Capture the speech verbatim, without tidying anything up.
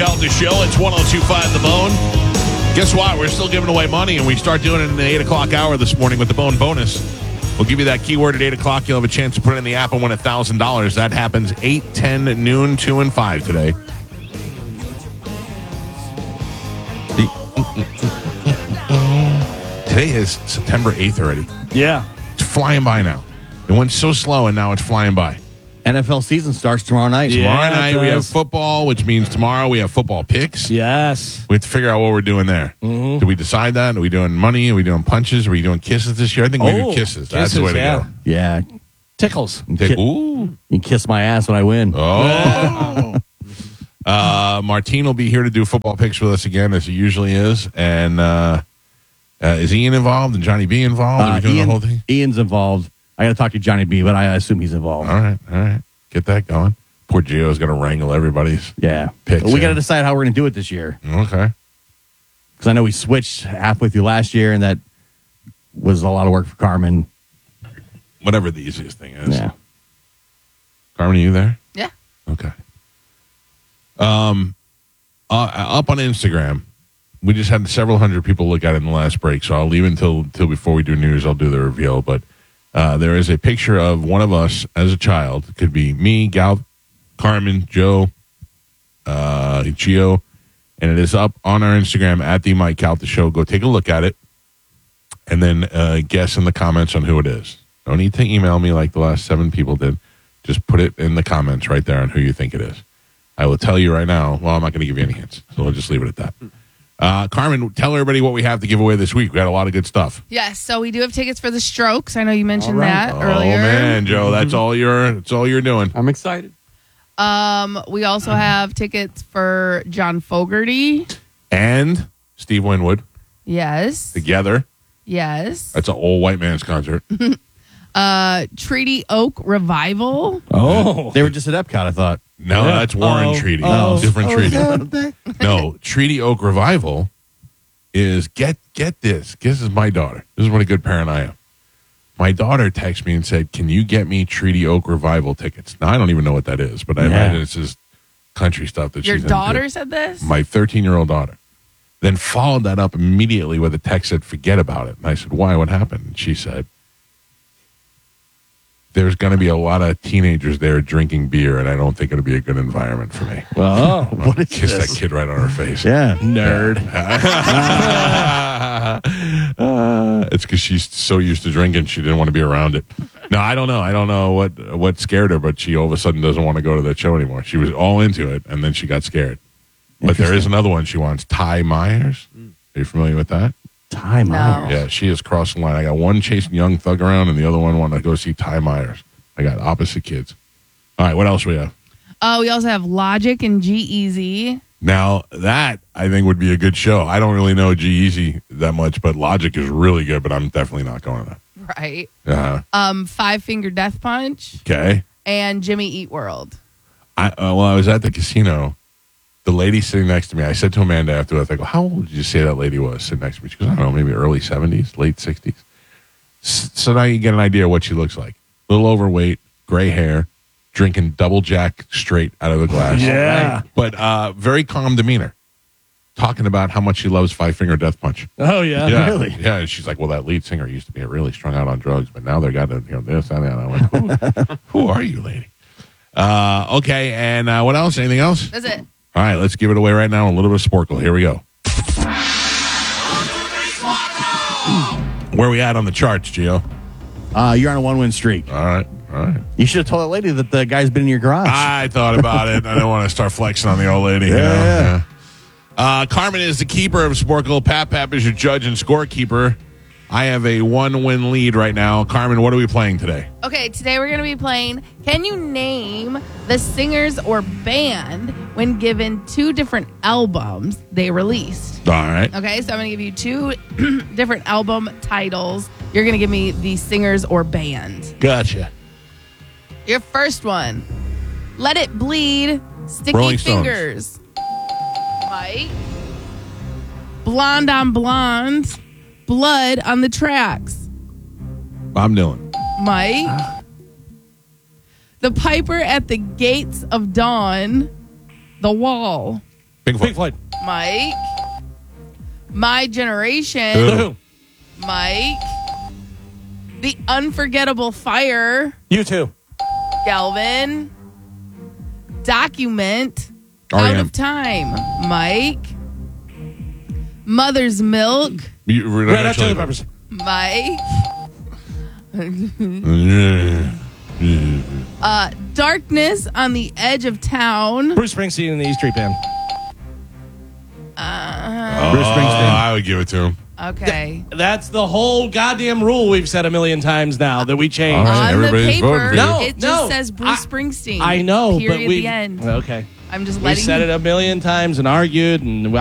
Calta Show. It's one oh two point five The Bone. Guess what? We're still giving away money, and we start doing it in the eight o'clock hour this morning with the Bone bonus. We'll give you that keyword at eight o'clock. You'll have a chance to put it in the app and win one thousand dollars. That happens eight, ten, noon, two, and five today. Today is September eighth already. Yeah. It's flying by now. It went so slow, and now it's flying by. N F L season starts tomorrow night. Tomorrow Yeah, night we have football, which means tomorrow we have football picks. Yes. We have to figure out what we're doing there. Mm-hmm. Do we decide that? Are we doing money? Are we doing punches? Are we doing kisses this year? I think we Oh, do kisses. That's kisses, the way to yeah. go. Yeah. Tickles. You Take- ki- Ooh. you kiss my ass when I win. Oh. uh, Martine will be here to do football picks with us again, as he usually is. And uh, uh, is Ian involved and Johnny B involved? Are we Uh, doing Ian, the whole thing? Ian's involved. I got to talk to Johnny B, but I assume he's involved. All right. All right. Get that going. Poor Gio's going to wrangle everybody's. Yeah. Picks, we got to yeah. decide how we're going to do it this year. Okay. Because I know we switched halfway through last year, and that was a lot of work for Carmen. Whatever the easiest thing is. Yeah. Carmen, are you there? Yeah. Okay. Um, uh, up on Instagram, we just had several hundred people look at it in the last break, so I'll leave it until, until before we do news. I'll do the reveal, but uh, there is a picture of one of us as a child. It could be me, Gal, Carmen, Joe, uh, Gio, and it is up on our Instagram at the Mike Calta Show. Go take a look at it, and then uh, guess in the comments on who it is. Don't need to email me like the last seven people did. Just put it in the comments right there on who you think it is. I will tell you right now. Well, I'm not going to give you any hints, so we'll just leave it at that. Uh, Carmen, tell everybody what we have to give away this week. We got a lot of good stuff. Yes, so we do have tickets for the Strokes. I know you mentioned All right. that Oh earlier. man, Joe, that's all you're. That's all you're doing. I'm excited. Um, we also have tickets for John Fogerty. And Steve Winwood Yes. together. Yes. That's an old white man's concert. Uh, Treaty Oak Revival. Oh. They were just at Epcot, I thought. No, Yeah. that's Warren Oh. Treaty. Oh. Different Oh, treaty. is that- No, Treaty Oak Revival is get get this. This is my daughter. This is what a good parent I am. My daughter texted me and said, "Can you get me Treaty Oak Revival tickets?" Now I don't even know what that is, but I Yeah. imagine it's just country stuff that Your she's daughter into. said this? My thirteen-year-old daughter. Then followed that up immediately with a text that forget about it. And I said, "Why? What happened?" And she said, "There's going to be a lot of teenagers there drinking beer, and I don't think it'll be a good environment for me." Oh, what is Kiss this? that kid right on her face. Yeah, nerd. Uh, it's because she's so used to drinking, she didn't want to be around it. No, I don't know. I don't know what what scared her, but she all of a sudden doesn't want to go to that show anymore. She was all into it, and then she got scared. But there is another one she wants. Ty Myers. Are you familiar with that? Ty No. Myers. Yeah, she is crossing the line. I got one chasing Young Thug around, and the other one wanted to go see Ty Myers. I got opposite kids. All right, what else we have? Uh, we also have Logic and G-Eazy. Now, that, I think, would be a good show. I don't really know G-Eazy that much, but Logic is really good, but I'm definitely not going to that. Right. Uh-huh. Um, Five Finger Death Punch Okay. and Jimmy Eat World. I, uh, well, I was at the casino. The lady sitting next to me, I said to Amanda afterwards, I go, how old did you say that lady was sitting next to me? She goes, I don't know, maybe early seventies, late sixties. S- So now you get an idea of what she looks like. A little overweight, gray hair, drinking double jack straight out of the glass. Yeah. But uh, very calm demeanor. Talking about how much she loves Five Finger Death Punch. Oh, yeah. Yeah, Really? Yeah, and she's like, well, that lead singer used to be really strung out on drugs, but now they got you know this and that. And I went, who, who are you, lady? Uh, okay, and uh, what else? Anything else? That's it. All right, let's give it away right now. A little bit of Sporkle. Here we go. Where are we at on the charts, Gio? Uh, you're on a one-win streak. All right, all right. You should have told that lady that the guy's been in your garage. I thought about it. I don't want to start flexing on the old lady. You know? Yeah. Yeah. Uh, Carmen is the keeper of Sporkle. Pap Pap is your judge and scorekeeper. I have a one-win lead right now. Carmen, what are we playing today? Okay, today we're going to be playing Can You Name the Singers or Band when given two different albums they released? All right. Okay, so I'm going to give you two different album titles. You're going to give me the singers or band. Gotcha. Your first one, Let It Bleed, Sticky Rolling Stones. Fingers. Mike. Blonde on Blonde, Blood on the Tracks. Bob Dylan. Mike. The Piper at the Gates of Dawn, The Wall. Pink Floyd. Pink Floyd. Mike. My Generation. Who? Mike. The Unforgettable Fire. You too. Galvin. Document. R E M. Out of Time. Mike. Mother's Milk. You- Red, Red Hot Chili Peppers. Mike. Peppers. Uh, Darkness on the Edge of Town. Bruce Springsteen and the E Street Band. Uh, Bruce Oh, Springsteen. I would give it to him. okay. That's the whole goddamn rule we've said a million times now that we changed. All right. On the everybody's voting paper, for you. No, it just no. says Bruce I- Springsteen. I know, Period. but we The end. Okay. I'm just We letting said you it a million times and argued, and